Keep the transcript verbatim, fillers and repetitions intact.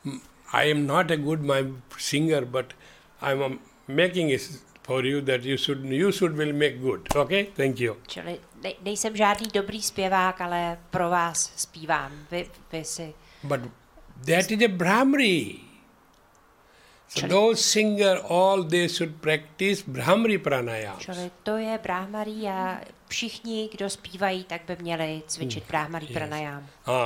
I am not a good my singer, but I am making it for you that you should you should will make good. Okay? Thank you. Čili ne, nejsem žádný dobrý zpěvák, ale pro vás zpívám. Vy, vy si... But that is a Brahmari. So those singer, all they should practice Brahmari pranayam. Čili to je Brahmari a všichni, kdo zpívají, tak by měli cvičit Brahmari Yes. pranayam. Ah,